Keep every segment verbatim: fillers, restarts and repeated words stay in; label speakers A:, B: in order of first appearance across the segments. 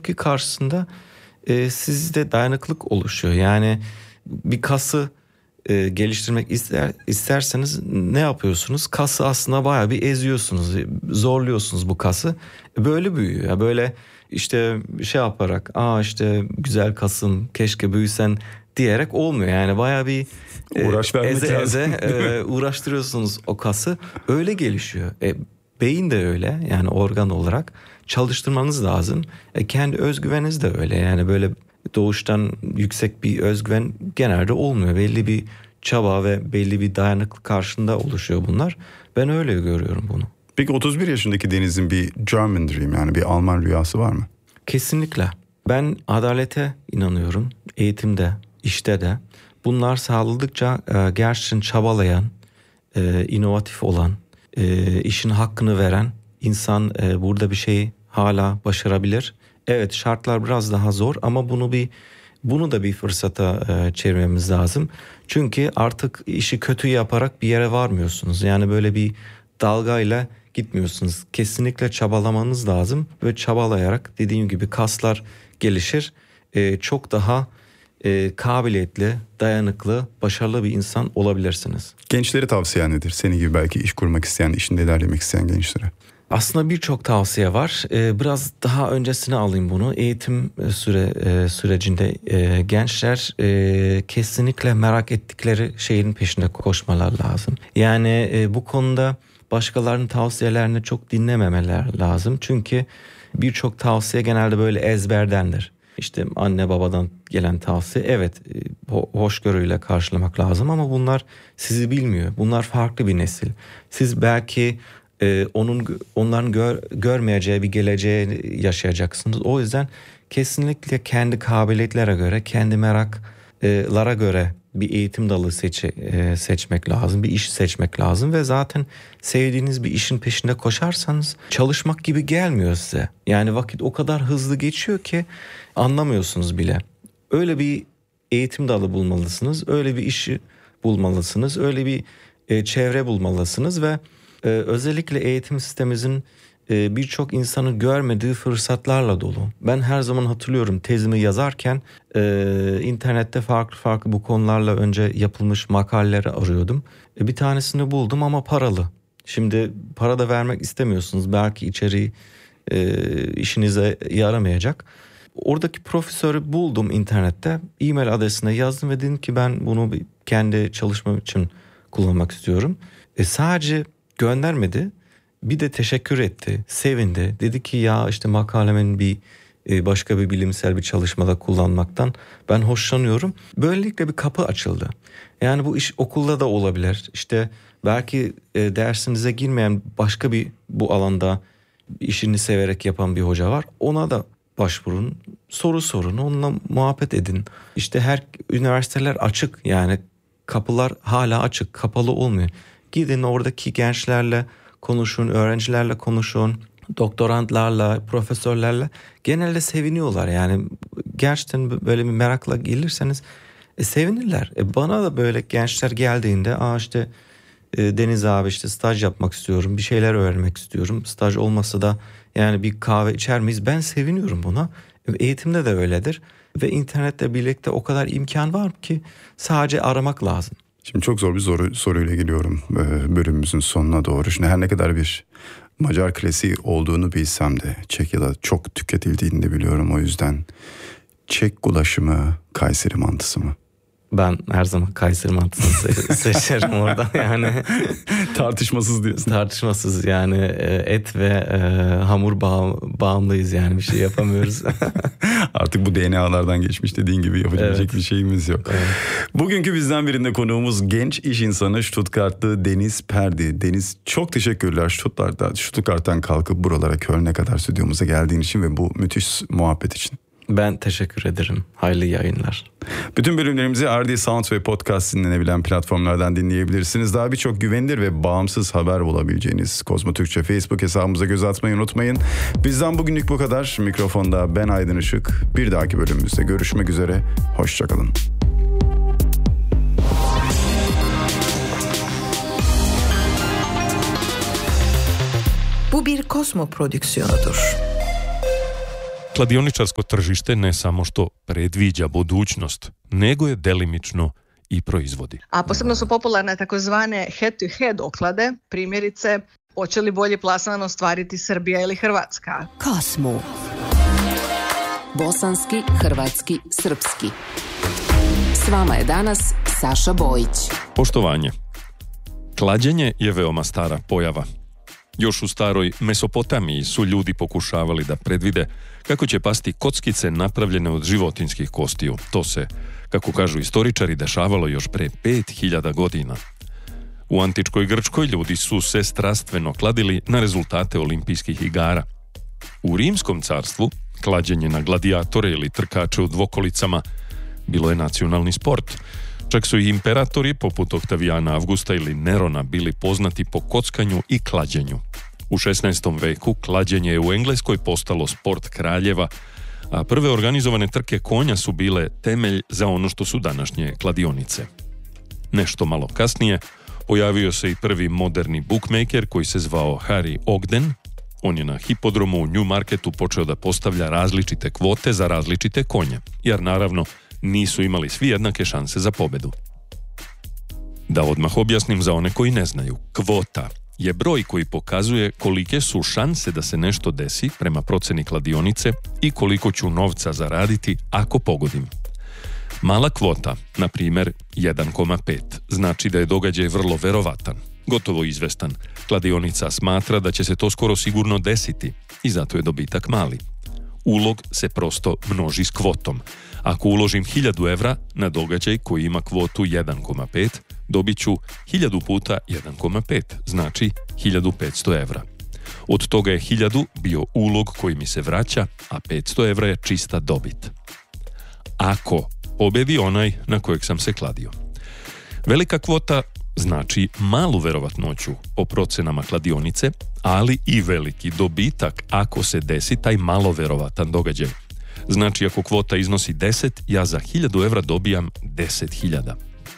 A: tepki karşısında e, sizde dayanıklılık oluşuyor. Yani bir kası e, geliştirmek ister, isterseniz ne yapıyorsunuz? Kası aslında bayağı bir eziyorsunuz, zorluyorsunuz bu kası. Böyle büyüyor. Ya böyle işte şey yaparak, aa işte güzel kasım, keşke büyüsen diyerek olmuyor. Yani bayağı bir
B: uğraş vermek
A: eze
B: lazım.
A: eze e, uğraştırıyorsunuz o kası. Öyle gelişiyor. E, beyin de öyle, yani organ olarak çalıştırmanız lazım. E, kendi özgüveniniz de öyle. Yani böyle doğuştan yüksek bir özgüven genelde olmuyor. Belli bir çaba ve belli bir dayanıklık karşında oluşuyor bunlar. Ben öyle görüyorum bunu.
B: Peki otuz bir yaşındaki Deniz'in bir German Dream, yani bir Alman rüyası var mı?
A: Kesinlikle. Ben adalete inanıyorum. Eğitimde, işte de. Bunlar sağladıkça e, gerçekten çabalayan, e, inovatif olan, e, işin hakkını veren insan e, burada bir şeyi hala başarabilir. Evet, şartlar biraz daha zor ama bunu bir bunu da bir fırsata e, çevirmemiz lazım. Çünkü artık işi kötü yaparak bir yere varmıyorsunuz. Yani böyle bir dalgayla gitmiyorsunuz. Kesinlikle çabalamanız lazım ve çabalayarak dediğim gibi kaslar gelişir. E, çok daha e, kabiliyetli, dayanıklı, başarılı bir insan olabilirsiniz.
B: Gençlere tavsiyen nedir? Seni gibi belki iş kurmak isteyen, işinde ilerlemek isteyen gençlere.
A: Aslında birçok tavsiye var. Ee, biraz daha öncesine alayım bunu. Eğitim süre e, sürecinde e, gençler e, kesinlikle merak ettikleri şeyin peşinde koşmalar lazım. Yani e, bu konuda başkalarının tavsiyelerini çok dinlememeler lazım. Çünkü birçok tavsiye genelde böyle ezberdendir. İşte anne babadan gelen tavsiye, evet, hoşgörüyle karşılamak lazım ama bunlar sizi bilmiyor. Bunlar farklı bir nesil. Siz belki Ee, onun onların gör, görmeyeceği bir geleceği yaşayacaksınız. O yüzden kesinlikle kendi kabiliyetlere göre, kendi meraklara göre bir eğitim dalı seç, e, seçmek lazım, bir iş seçmek lazım ve zaten sevdiğiniz bir işin peşinde koşarsanız çalışmak gibi gelmiyor size. Yani vakit o kadar hızlı geçiyor ki anlamıyorsunuz bile. Öyle bir eğitim dalı bulmalısınız, öyle bir işi bulmalısınız, öyle bir e, çevre bulmalısınız ve Ee, özellikle eğitim sistemimizin e, birçok insanın görmediği fırsatlarla dolu. Ben her zaman hatırlıyorum, tezimi yazarken e, internette farklı farklı bu konularla önce yapılmış makaleleri arıyordum. E, bir tanesini buldum ama paralı. Şimdi para da vermek istemiyorsunuz. Belki içeriği e, işinize yaramayacak. Oradaki profesörü buldum internette. E-mail adresine yazdım ve dedim ki ben bunu kendi çalışmam için kullanmak istiyorum. E, sadece göndermedi, bir de teşekkür etti, sevindi. Dedi ki ya işte makalemin bir başka bir bilimsel bir çalışmada kullanmaktan ben hoşlanıyorum. Böylelikle bir kapı açıldı. Yani bu iş okulda da olabilir. İşte belki dersinize girmeyen başka bir bu alanda işini severek yapan bir hoca var. Ona da başvurun, soru sorun, onunla muhabbet edin. İşte her üniversiteler açık, yani kapılar hala açık, kapalı olmuyor. Gidin oradaki gençlerle konuşun, öğrencilerle konuşun, doktorantlarla, profesörlerle. Genelde seviniyorlar. Yani gerçekten böyle bir merakla gelirseniz e, sevinirler. E, bana da böyle gençler geldiğinde, aa işte e, Deniz abi işte staj yapmak istiyorum, bir şeyler öğrenmek istiyorum. Staj olmasa da yani bir kahve içer miyiz? Ben seviniyorum buna. E, eğitimde de öyledir. Ve internette birlikte o kadar imkan var ki sadece aramak lazım.
B: Şimdi çok zor bir soru, soruyla geliyorum bölümümüzün sonuna doğru. Şimdi her ne kadar bir Macar klasiği olduğunu bilsem de Çekya'da çok tüketildiğini de biliyorum. O yüzden Çek gulaşı mı, Kayseri mantısı mı?
A: Ben her zaman Kayseri mantısını se- seçerim orada yani.
B: Tartışmasız diyorsun.
A: Tartışmasız yani, et ve e, hamur bağ- bağımlıyız yani, bir şey yapamıyoruz.
B: Artık bu D N A'lardan geçmiş, dediğin gibi yapabilecek
A: evet.
B: bir şeyimiz yok.
A: Evet.
B: Bugünkü bizden birinde konuğumuz genç iş insanı Stuttgartlı Deniz Perdi. Deniz, çok teşekkürler Stuttgart'tan, Stuttgart'tan kalkıp buralara, Köln'e kadar stüdyomuza geldiğin için ve bu müthiş muhabbet için.
A: Ben teşekkür ederim. Hayırlı yayınlar.
B: Bütün bölümlerimizi R D Sound ve podcast dinlenebilen platformlardan dinleyebilirsiniz. Daha birçok güvenilir ve bağımsız haber bulabileceğiniz Kozmo Türkçe Facebook hesabımıza göz atmayı unutmayın. Bizden bugünlük bu kadar. Mikrofonda ben Aydın Işık. Bir dahaki bölümümüzde görüşmek üzere. Hoşçakalın.
C: Bu bir Kozmo prodüksiyonudur. Kladioničarsko tržište ne samo što predviđa budućnost, nego je delimično i proizvodi.
D: A posebno su popularne takozvane head-to-head oklade, primjerice hoće li bolji plasman ostvariti Srbija ili Hrvatska.
E: Kosmo. Bosanski, hrvatski, srpski. S vama je danas Saša Bojić.
C: Poštovanje. Klađenje je veoma stara pojava. Još u staroj Mesopotamiji su ljudi pokušavali da predvide kako će pasti kockice napravljene od životinjskih kostiju. To se, kako kažu istoričari, dešavalo još pre pet hiljada godina. U antičkoj Grčkoj ljudi su se strastveno kladili na rezultate olimpijskih igara. U Rimskom carstvu klađenje na gladiatore ili trkače u dvokolicama bilo je nacionalni sport. Čak su i imperatori poput Oktavijana Avgusta ili Nerona bili poznati po kockanju i klađenju. U šesnaestom veku klađenje je u Engleskoj postalo sport kraljeva, a prve organizovane trke konja su bile temelj za ono što su današnje kladionice. Nešto malo kasnije pojavio se i prvi moderni bookmaker koji se zvao Harry Ogden. On je na hipodromu u Newmarketu počeo da postavlja različite kvote za različite konje, jer naravno nisu imali svi jednake šanse za pobedu. Da odmah objasnim za one koji ne znaju, kvota je broj koji pokazuje kolike su šanse da se nešto desi prema proceni kladionice i koliko ću novca zaraditi ako pogodim. Mala kvota, na primjer jedan zarez pet, znači da je događaj vrlo verovatan, gotovo izvestan. Kladionica smatra da će se to skoro sigurno desiti i zato je dobitak mali. Ulog se prosto množi s kvotom. Ako uložim hiljadu evra na događaj koji ima kvotu jedan zarez pet, dobit ću hiljadu puta jedan zarez pet, znači hiljadu petsto evra. Od toga je hiljadu bio ulog koji mi se vraća, a petsto evra je čista dobit. Ako pobedi onaj na kojeg sam se kladio. Velika kvota znači malu verovatnoću po procenama kladionice, ali i veliki dobitak ako se desi taj malo verovatan događaj. Znači ako kvota iznosi deset, ja za hiljadu evra dobijam deset hiljada.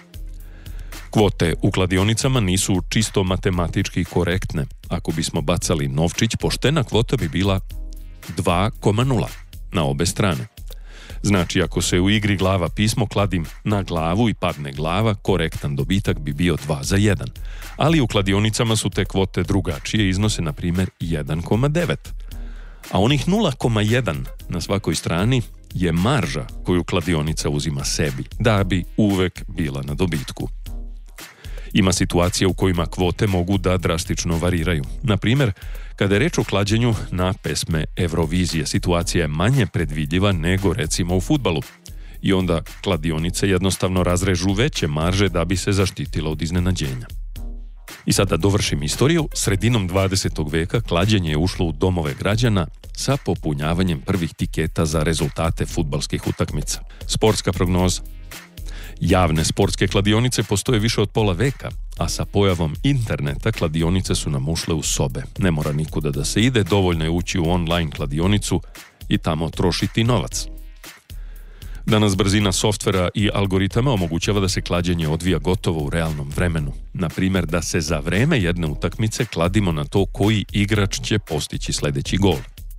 C: Kvote u kladionicama nisu čisto matematički korektne. Ako bismo bacali novčić, poštena kvota bi bila dva zarez nula na obe strane. Znači, ako se u igri glava pismo kladim na glavu i padne glava, korektan dobitak bi bio dva za jedan. Ali u kladionicama su te kvote drugačije, iznose na primjer jedan zarez devet. A onih nula zarez jedan na svakoj strani je marža koju kladionica uzima sebi, da bi uvek bila na dobitku. Ima situacija u kojima kvote mogu da drastično variraju. Na primjer, kada je reč o klađenju na pesme Eurovizije, situacija je manje predvidljiva nego recimo u fudbalu. I onda kladionice jednostavno razrežu veće marže da bi se zaštitila od iznenađenja. I sad da dovršim istoriju, sredinom dvadesetog veka klađenje je ušlo u domove građana sa popunjavanjem prvih tiketa za rezultate fudbalskih utakmica. Sportska prognoza. Javne sportske kladionice postoje više od pola veka, a sa pojavom interneta kladionice su nam ušle u sobe. Ne mora nikuda da se ide, dovoljno je ući u online kladionicu i tamo trošiti novac. Danas brzina softvera i algoritama omogućava da se klađenje odvija gotovo u realnom vremenu. Na primjer, da se za vreme jedne utakmice kladimo na to koji igrač će postići sljedeći gol.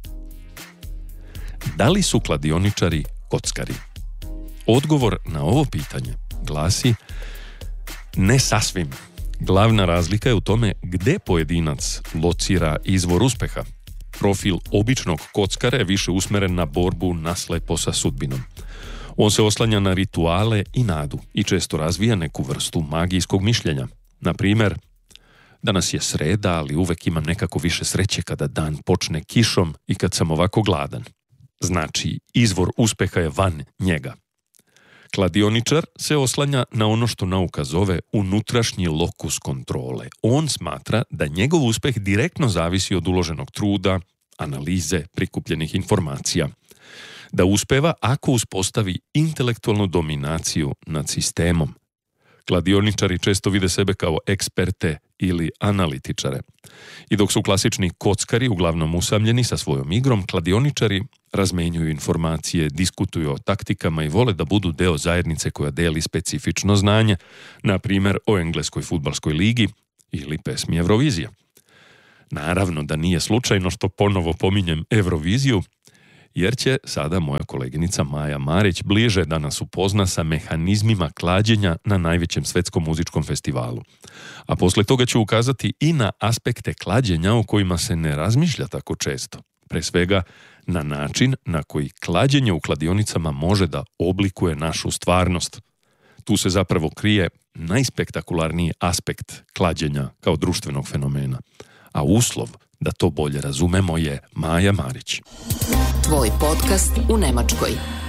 C: Da li su kladioničari kockari? Odgovor na ovo pitanje glasi ne sasvim. Glavna razlika je u tome gde pojedinac locira izvor uspeha. Profil običnog kockara je više usmeren na borbu naslepo sa sudbinom. On se oslanja na rituale i nadu i često razvija neku vrstu magijskog mišljenja. Na primjer, danas je sreda, ali uvek imam nekako više sreće kada dan počne kišom i kad sam ovako gladan. Znači, izvor uspeha je van njega. Kladioničar se oslanja na ono što nauka zove unutrašnji lokus kontrole. On smatra da njegov uspeh direktno zavisi od uloženog truda, analize, prikupljenih informacija. Da uspeva ako uspostavi intelektualnu dominaciju nad sistemom. Kladioničari često vide sebe kao eksperte ili analitičare. I dok su klasični kockari uglavnom usamljeni sa svojom igrom, kladioničari razmenjuju informacije, diskutuju o taktikama i vole da budu deo zajednice koja deli specifično znanje, na primjer o engleskoj fudbalskoj ligi ili pesmi Eurovizija. Naravno da nije slučajno što ponovo pominjem Euroviziju, jer će sada moja koleginica Maja Marić bliže da nas upozna sa mehanizmima klađenja na najvećem svetskom muzičkom festivalu. A poslije toga ću ukazati i na aspekte klađenja o kojima se ne razmišlja tako često. Pre svega na način na koji klađenje u kladionicama može da oblikuje našu stvarnost. Tu se zapravo krije najspektakularniji aspekt klađenja kao društvenog fenomena. A uslov da to bolje razumemo je Maja Marić.
E: Tvoj podcast u Nemačkoj.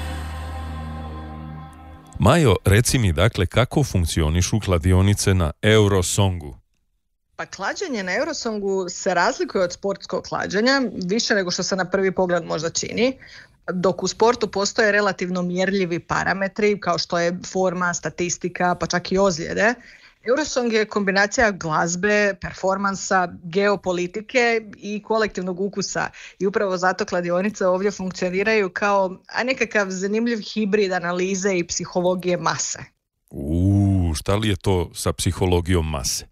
C: Majo, reci mi dakle kako funkcionišu kladionice na Eurosongu?
D: Pa klađenje na Eurosongu se razlikuje od sportskog klađenja više nego što se na prvi pogled možda čini, dok u sportu postoje relativno mjerljivi parametri kao što je forma, statistika, pa čak i ozljede. Eurosong je kombinacija glazbe, performansa, geopolitike i kolektivnog ukusa i upravo zato kladionice ovdje funkcioniraju kao a nekakav zanimljiv hibrid analize i psihologije mase.
C: Uuu, šta li je to sa psihologijom mase?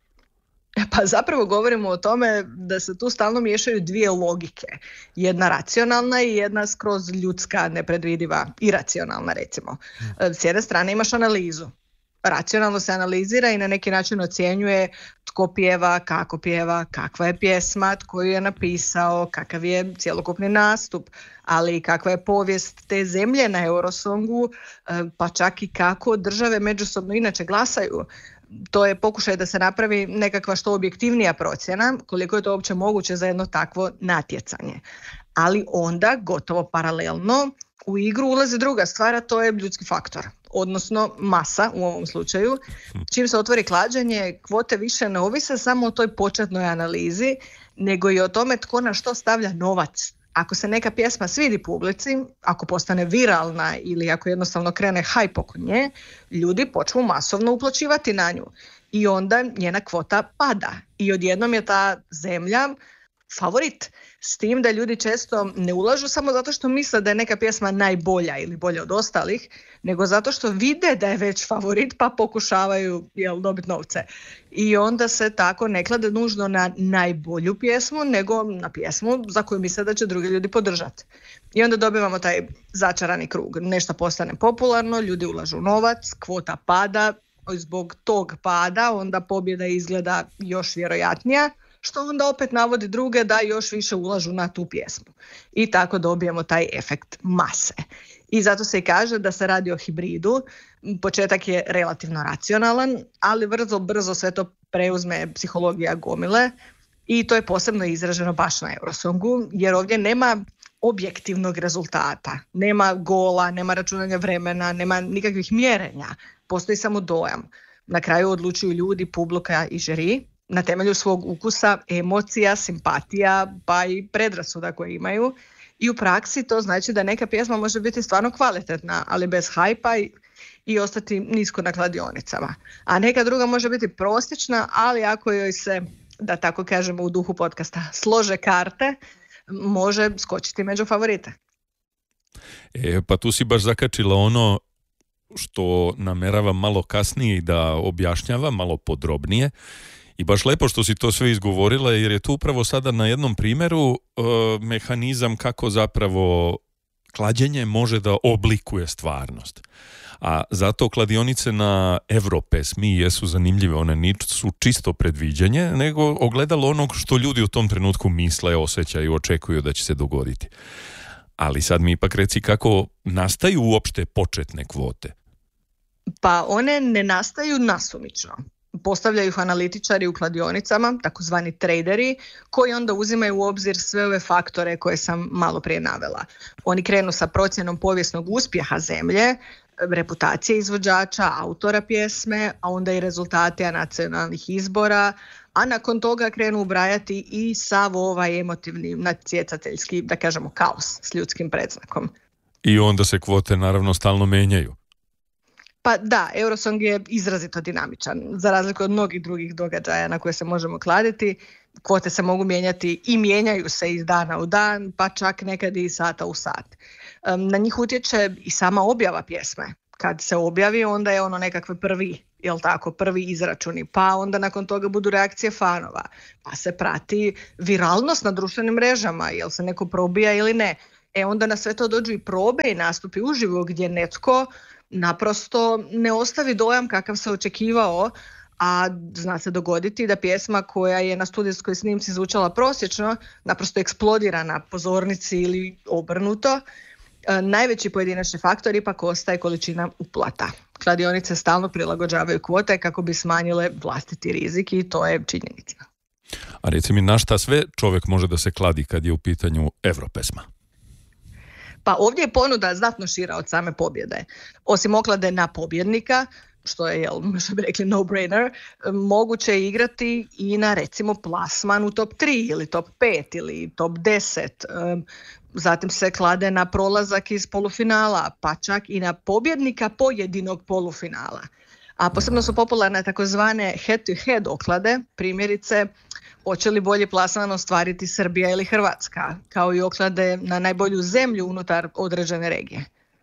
D: Pa zapravo govorimo o tome da se tu stalno miješaju dvije logike. Jedna racionalna i jedna skroz ljudska, nepredvidiva, iracionalna recimo. S jedne strane imaš analizu. Racionalno se analizira i na neki način ocjenjuje tko pjeva, kako pjeva, kakva je pjesma, tko ju je napisao, kakav je cjelokupni nastup, ali kakva je povijest te zemlje na Eurosongu, pa čak i kako države međusobno inače glasaju. To je pokušaj da se napravi nekakva što objektivnija procjena koliko je to uopće moguće za jedno takvo natjecanje. Ali onda, gotovo paralelno, u igru ulazi druga stvar, a to je ljudski faktor, odnosno masa u ovom slučaju. Čim se otvori klađenje, kvote više ne ovise samo o toj početnoj analizi, nego i o tome tko na što stavlja novac. Ako se neka pjesma svidi publici, ako postane viralna ili ako jednostavno krene hajp oko nje, ljudi počnu masovno uplaćivati na nju. I onda njena kvota pada. I odjednom je ta zemlja favorit. S tim da ljudi često ne ulažu samo zato što misle da je neka pjesma najbolja ili bolja od ostalih, nego zato što vide da je već favorit pa pokušavaju jel, dobiti novce. I onda se tako ne klade nužno na najbolju pjesmu, nego na pjesmu za koju misle da će drugi ljudi podržati. I onda dobivamo taj začarani krug. Nešto postane popularno, ljudi ulažu novac, kvota pada, zbog tog pada onda pobjeda izgleda još vjerojatnija, što onda opet navodi druge da još više ulažu na tu pjesmu. I tako dobijemo taj efekt mase. I zato se i kaže da se radi o hibridu. Početak je relativno racionalan, ali brzo, brzo sve to preuzme psihologija gomile i to je posebno izraženo baš na Eurosongu, jer ovdje nema objektivnog rezultata. Nema gola, nema računanja vremena, nema nikakvih mjerenja. Postoji samo dojam. Na kraju odlučuju ljudi, publika i žiri na temelju svog ukusa, emocija, simpatija, pa i predrasuda koje imaju. I u praksi to znači da neka pjesma može biti stvarno kvalitetna, ali bez hajpa i, i ostati nisko na kladionicama. A neka druga može biti prosječna, ali ako joj se, da tako kažemo u duhu podcasta, slože karte, može skočiti među favorite.
C: E, pa tu si baš zakačila ono što nameravam malo kasnije da objašnjava, malo podrobnije. I baš lepo što si to sve izgovorila, jer je tu upravo sada na jednom primjeru e, mehanizam kako zapravo klađenje može da oblikuje stvarnost. A zato kladionice na Europesmi jesu zanimljive, one nisu čisto predviđanje, nego ogledalo onog što ljudi u tom trenutku misle, osjećaju, očekuju da će se dogoditi. Ali sad mi ipak reci kako nastaju uopšte početne kvote.
D: Pa one ne nastaju nasumično. Postavljaju ih analitičari u kladionicama, takozvani traderi, koji onda uzimaju u obzir sve ove faktore koje sam malo prije navela. Oni krenu sa procjenom povijesnog uspjeha zemlje, reputacije izvođača, autora pjesme, a onda i rezultate nacionalnih izbora, a nakon toga krenu ubrajati i sav ovaj emotivni, natjecateljski, da kažemo, kaos s ljudskim predznakom.
C: I onda se kvote naravno stalno menjaju.
D: Pa da, Eurosong je izrazito dinamičan. Za razliku od mnogih drugih događaja na koje se možemo kladiti, kvote se mogu mijenjati i mijenjaju se iz dana u dan, pa čak nekad i iz sata u sat. Na njih utječe i sama objava pjesme. Kad se objavi, onda je ono nekakve prvi, jel tako, prvi izračuni, pa onda nakon toga budu reakcije fanova, pa se prati viralnost na društvenim mrežama, jel se neko probija ili ne. E onda na sve to dođu i probe i nastupi uživo gdje netko naprosto ne ostavi dojam kakav se očekivao, a zna se dogoditi da pjesma koja je na studijskoj snimci zvučala prosječno naprosto eksplodira na pozornici ili obrnuto. E, najveći pojedinačni faktor ipak ostaje količina uplata. Kladionice stalno prilagođavaju kvote kako bi smanjile vlastiti rizik i to je činjenica.
C: A reci mi, na šta sve čovjek može da se kladi kad je u pitanju Europesma?
D: Pa ovdje je ponuda znatno šira od same pobjede. Osim oklade na pobjednika, što je, jel, što bi rekli no-brainer, moguće je igrati i na recimo plasman u top tri ili top pet ili top deset. Zatim se klade na prolazak iz polufinala, pa čak i na pobjednika pojedinog polufinala. A posebno su popularne takozvane head-to-head oklade, primjerice hoće li bolji plasman ostvariti Srbija ili Hrvatska, kao i oklade na najbolju zemlju unutar određene regije.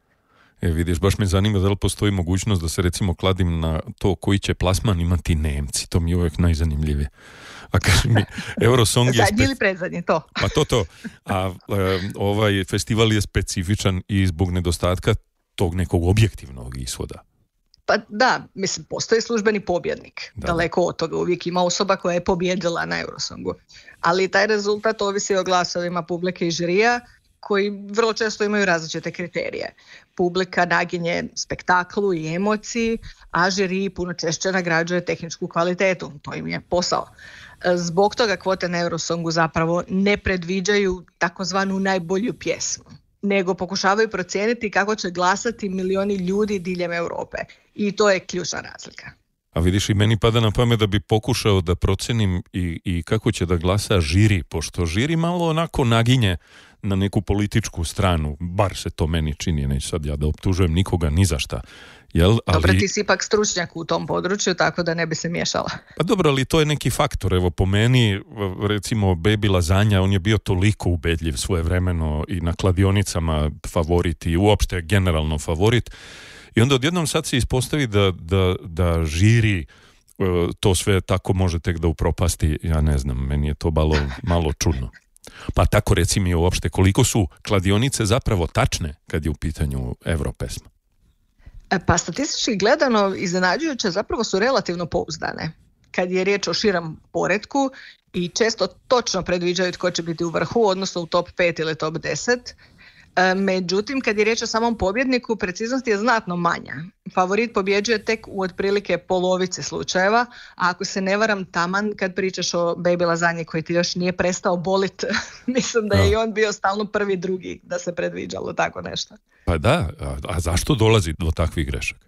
C: E, vidiš, baš me zanima da li postoji mogućnost da se recimo kladim na to koji će plasman imati Nemci. To mi je uvijek najzanimljivije. A kaži mi, Eurosong je...
D: Zadnji ili predzadnji, to.
C: Pa to, to. A e, ovaj festival je specifičan i zbog nedostatka tog nekog objektivnog ishoda.
D: Pa da, mislim, postoji službeni pobjednik. Da. Daleko od toga, uvijek ima osoba koja je pobjedila na Eurosongu. Ali taj rezultat ovisi o glasovima publike i žirija, koji vrlo često imaju različite kriterije. Publika naginje spektaklu i emociji, a žiri puno češće nagrađuje tehničku kvalitetu. To im je posao. Zbog toga kvote na Eurosongu zapravo ne predviđaju takozvanu najbolju pjesmu, nego pokušavaju procijeniti kako će glasati milioni ljudi diljem Europe. I to je ključna razlika.
C: A vidiš, i meni pada na pamet da bi pokušao da procenim i, i kako će da glasa žiri, pošto žiri malo onako naginje na neku političku stranu, bar se to meni čini, neću sad ja da optužujem nikoga ni za šta. Jel, ali...
D: Dobro, ti si ipak stručnjak u tom području, tako da ne bi se miješala.
C: Pa dobro, ali to je neki faktor. Evo, po meni, recimo, Baby Lazanja, on je bio toliko ubedljiv svojevremeno i na kladionicama favorit i uopšte generalno favorit. I onda odjednom sad se ispostavi da, da, da žiri to sve tako može tek da upropasti, ja ne znam, meni je to malo, malo čudno. Pa tako reci mi uopšte koliko su kladionice zapravo tačne kad je u pitanju Europesma?
D: Pa statistički gledano iznenađujuće zapravo su relativno pouzdane kad je riječ o širem poretku i često točno predviđaju tko će biti u vrhu, odnosno u top pet ili top deset. Međutim, kad je riječ o samom pobjedniku, preciznost je znatno manja. Favorit pobjeđuje tek u otprilike polovici slučajeva, a ako se ne varam, taman kad pričaš o Baby Lazanji koji ti još nije prestao bolit, mislim da je i on bio stalno prvi, drugi, da se predviđalo tako nešto.
C: Pa da, a, a zašto dolazi do takvih grešaka?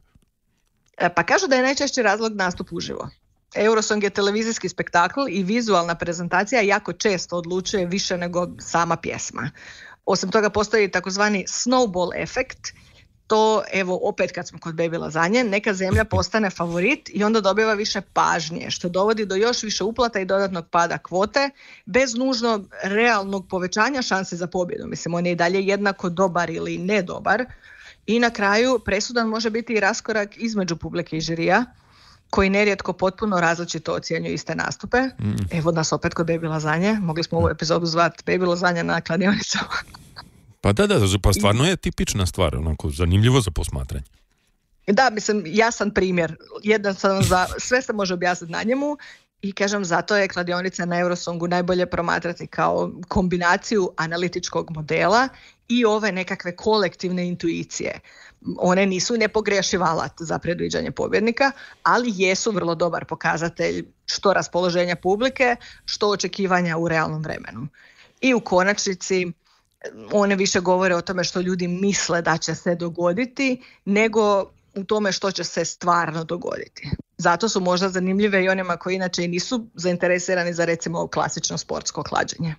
D: Pa kažu da je najčešći razlog nastup uživo. Eurosong je televizijski spektakl i vizualna prezentacija jako često odlučuje više nego sama pjesma. Osim toga postoji takozvani snowball efekt. To, evo, opet kad smo kod Baby Lazanje, neka zemlja postane favorit i onda dobiva više pažnje, što dovodi do još više uplata i dodatnog pada kvote, bez nužno realnog povećanja šanse za pobjedu. Mislim, on je i dalje jednako dobar ili nedobar. I na kraju presudan može biti i raskorak između publike i žirija, koji nerijetko potpuno različito ocjenjuju iste nastupe. Mm. Evo nas opet kod Baby Lazanje. Mogli smo ovu epizodu zvati Baby Lazanja na kladionicama.
C: Pa da, da, pa stvarno je tipična stvar, onako zanimljivo za posmatranje.
D: Da, mislim, jasan primjer. Jednostavno za sve se može objasniti na njemu i kažem, zato je kladionica na Eurosongu najbolje promatrati kao kombinaciju analitičkog modela i ove nekakve kolektivne intuicije. One nisu nepogrešiv alat za predviđanje pobjednika, ali jesu vrlo dobar pokazatelj što raspoloženja publike, što očekivanja u realnom vremenu. I u konačnici one više govore o tome što ljudi misle da će se dogoditi, nego u tome što će se stvarno dogoditi. Zato su možda zanimljive i onima koji inače i nisu zainteresirani za recimo klasično sportsko klađenje.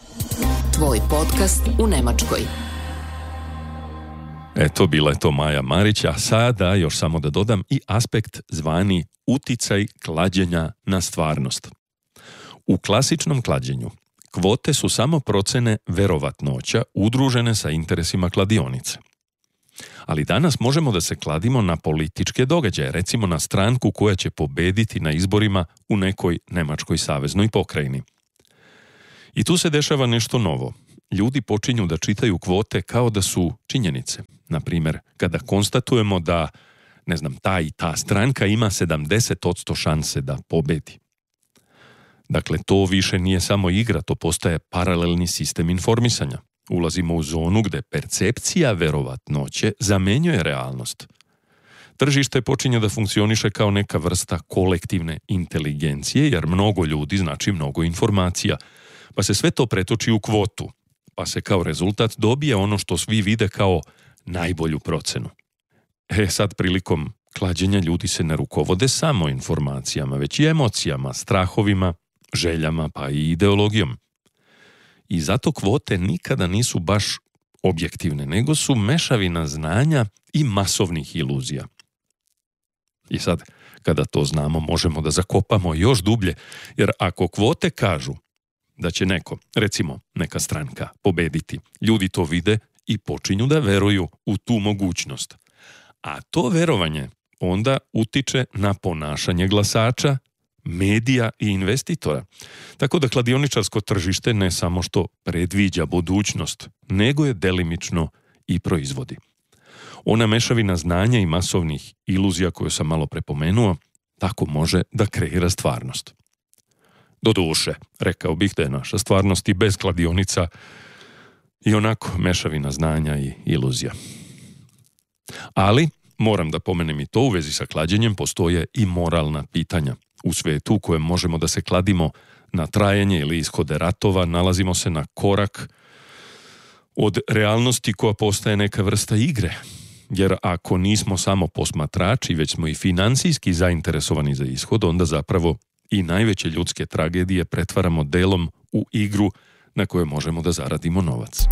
E: Tvoj podcast u Nemačkoj.
C: Eto, bila je to Maja Marić, a sada još samo da dodam i aspekt zvani uticaj klađenja na stvarnost. U klasičnom klađenju kvote su samo procene verovatnoća udružene sa interesima kladionice. Ali danas možemo da se kladimo na političke događaje, recimo na stranku koja će pobediti na izborima u nekoj nemačkoj saveznoj pokrajini. I tu se dešava nešto novo. ljudi počinju da čitaju kvote kao da su činjenice. Na primjer, kada konstatujemo da, ne znam, ta i ta stranka ima sedamdeset posto šanse da pobedi. Dakle, to više nije samo igra, to postaje paralelni sistem informisanja. Ulazimo u zonu gde percepcija verovatnoće zamenjuje realnost. Tržište počinje da funkcioniše kao neka vrsta kolektivne inteligencije, jer mnogo ljudi znači mnogo informacija, pa se sve to pretoči u kvotu, pa se kao rezultat dobije ono što svi vide kao najbolju procenu. E sad, prilikom klađenja ljudi se ne rukovode samo informacijama, već i emocijama, strahovima, željama pa i ideologijom. I zato kvote nikada nisu baš objektivne, nego su mešavina znanja i masovnih iluzija. I sad, kada to znamo, možemo da zakopamo još dublje, jer ako kvote kažu da će neko, recimo neka stranka, pobediti, ljudi to vide i počinju da veruju u tu mogućnost. A to verovanje onda utiče na ponašanje glasača, medija i investitora. Tako da kladioničarsko tržište ne samo što predviđa budućnost, nego je delimično i proizvodi. Ona mešavina znanja i masovnih iluzija koju sam malo prepomenuo, tako može da kreira stvarnost. Doduše, rekao bih da je naša stvarnost i bez kladionica i onako mešavina znanja i iluzija. Ali, moram da pomenem i to, u vezi sa klađenjem postoje i moralna pitanja. U svetu u kojem možemo da se kladimo na trajanje ili ishode ratova, nalazimo se na korak od realnosti koja postaje neka vrsta igre. Jer ako nismo samo posmatrači, već smo i finansijski zainteresovani za ishod, onda zapravo i najveće ljudske tragedije pretvaramo delom u igru na kojoj možemo da zaradimo novac.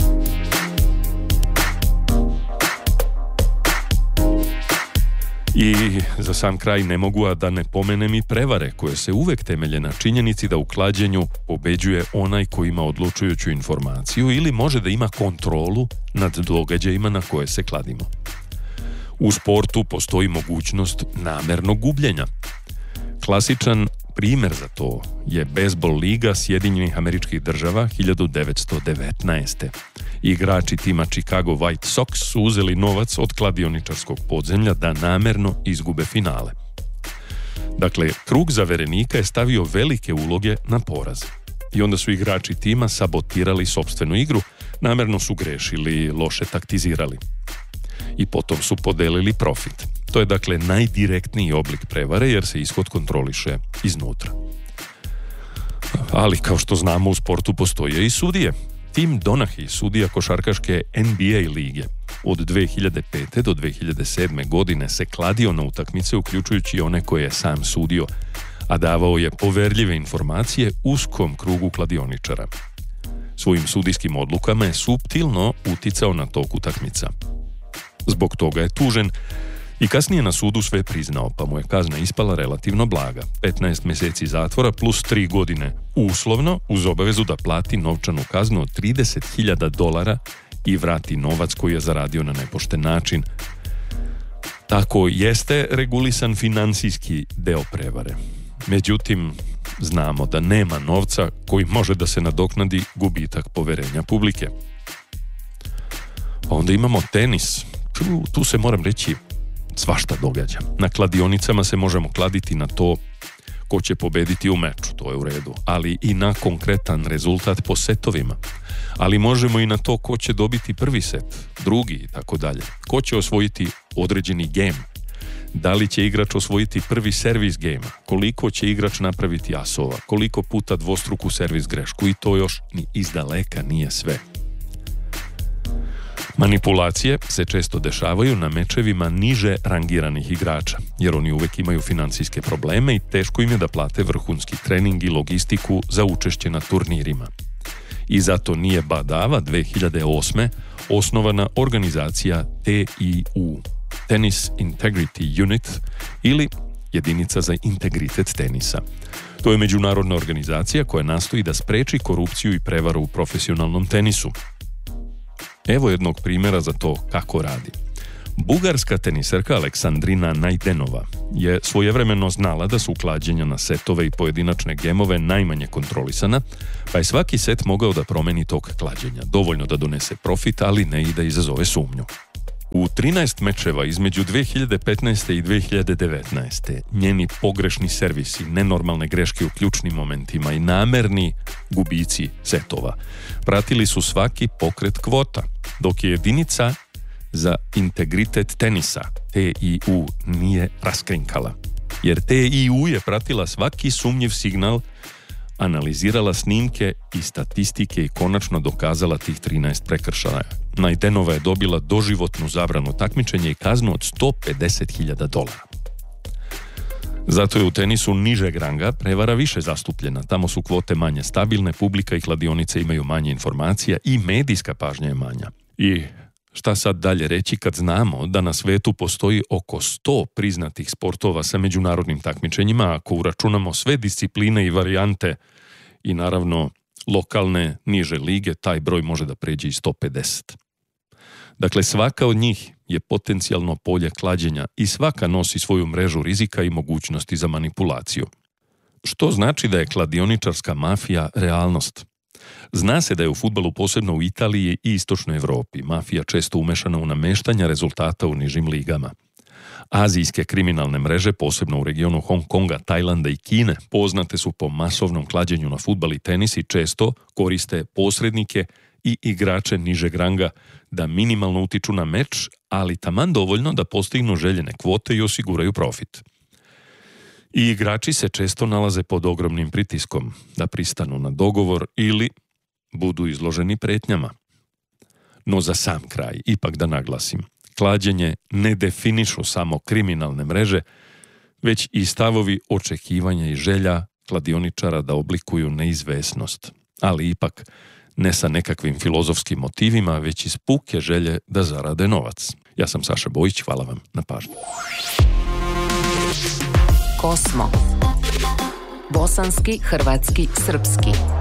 C: I za sam kraj ne mogu a da ne pomenem i prevare koje se uvek temelje na činjenici da u klađenju pobeđuje onaj ko ima odlučujuću informaciju ili može da ima kontrolu nad događajima na koje se kladimo. U sportu postoji mogućnost namernog gubljenja. Klasičan primer za to je bejzbol liga Sjedinjenih Američkih Država hiljadu devetsto devetnaeste. Igrači tima Chicago White Sox su uzeli novac od kladioničarskog podzemlja da namerno izgube finale. Dakle, krug zaverenika je stavio velike uloge na poraz. I onda su igrači tima sabotirali sopstvenu igru, namerno su grešili, loše taktizirali. I potom su podelili profit. To je dakle najdirektniji oblik prevare jer se ishod kontroliše iznutra. Ali kao što znamo u sportu postoje i sudije. Tim Donaghy, sudija košarkaške N B A lige, od dve hiljade pete do dve hiljade sedme godine se kladio na utakmice uključujući one koje je sam sudio, a davao je poverljive informacije uskom krugu kladioničara. Svojim sudijskim odlukama je suptilno uticao na tok utakmica. Zbog toga je tužen i kasnije na sudu sve priznao, pa mu je kazna ispala relativno blaga. petnaest mjeseci zatvora plus tri godine uslovno uz obavezu da plati novčanu kaznu od trideset hiljada dolara i vrati novac koji je zaradio na nepošten način. Tako jeste regulisan finansijski deo prevare. Međutim, znamo da nema novca koji može da se nadoknadi gubitak poverenja publike. Pa onda imamo tenis. Tu, tu se moram reći svašta događa. Na kladionicama se možemo kladiti na to ko će pobediti u meču, to je u redu, ali i na konkretan rezultat po setovima. Ali možemo i na to ko će dobiti prvi set, drugi i tako dalje. Ko će osvojiti određeni game. Da li će igrač osvojiti prvi servis gejma, koliko će igrač napraviti asova, koliko puta dvostruku servis grešku i to još ni izdaleka nije sve. Manipulacije se često dešavaju na mečevima niže rangiranih igrača, jer oni uvek imaju financijske probleme i teško im je da plate vrhunski trening i logistiku za učešće na turnirima. I zato nije badava dve hiljade osme osnovana organizacija T I U, Tennis Integrity Unit, ili jedinica za integritet tenisa. To je međunarodna organizacija koja nastoji da spreči korupciju i prevaru u profesionalnom tenisu. Evo jednog primjera za to kako radi. Bugarska teniserka Aleksandrina Najdenova je svojevremeno znala da su klađenja na setove i pojedinačne gemove najmanje kontrolisana, pa je svaki set mogao da promeni tok klađenja, dovoljno da donese profit, ali ne i da izazove sumnju. U trinaest mečeva između dve hiljade petnaeste. i dve hiljade devetnaeste. njeni pogrešni servisi, nenormalne greške u ključnim momentima i namerni gubici setova pratili su svaki pokret kvota, dok je jedinica za integritet tenisa, T I U, nije raskrinkala. Jer T I U je pratila svaki sumnjiv signal, analizirala snimke i statistike i konačno dokazala tih trinaest prekršaja. Najdenova je dobila doživotnu zabranu takmičenja i kaznu od sto pedeset hiljada dolara. Zato je u tenisu nižeg ranga prevara više zastupljena. Tamo su kvote manje stabilne, publika i kladionice imaju manje informacija i medijska pažnja je manja. I šta sad dalje reći kad znamo da na svetu postoji oko sto priznatih sportova sa međunarodnim takmičenjima, ako uračunamo sve discipline i varijante i naravno lokalne niže lige, taj broj može da pređe i sto pedeset. Dakle, svaka od njih je potencijalno polje klađenja i svaka nosi svoju mrežu rizika i mogućnosti za manipulaciju. Što znači da je kladioničarska mafija realnost? Zna se da je u fudbalu, posebno u Italiji i istočnoj Evropi, mafija često umešana u nameštanja rezultata u nižim ligama. Azijske kriminalne mreže, posebno u regionu Hong Konga, Tajlanda i Kine, poznate su po masovnom klađenju na fudbal i tenis i često koriste posrednike i igrače nižeg ranga da minimalno utiču na meč, ali taman dovoljno da postignu željene kvote i osiguraju profit. I igrači se često nalaze pod ogromnim pritiskom da pristanu na dogovor ili budu izloženi pretnjama. No za sam kraj, ipak da naglasim, klađenje ne definišu samo kriminalne mreže, već i stavovi, očekivanja i želja kladioničara da oblikuju neizvesnost, ali ipak ne sa nekakvim filozofskim motivima, već iz puke želje da zarade novac. Ja sam Saša Bojić, hvala vam na pažnju.
E: Kosmo. Bosanski, hrvatski, srpski.